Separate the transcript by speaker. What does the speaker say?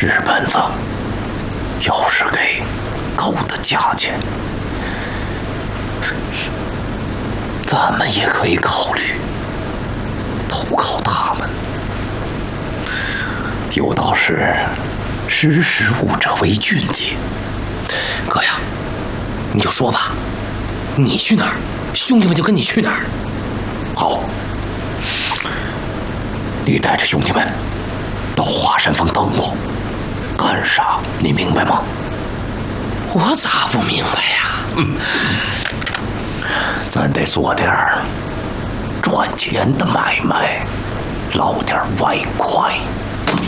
Speaker 1: 日本子要是给高的价钱，咱们也可以考虑投靠他们。有道是识时务者为俊杰。哥呀，你就说吧，你去哪儿，兄弟们就跟你去哪儿。好，你带着兄弟们到华山峰等我。干啥？你明白吗？
Speaker 2: 我咋不明白呀？
Speaker 1: 咱得做点赚钱的买卖，捞点外快。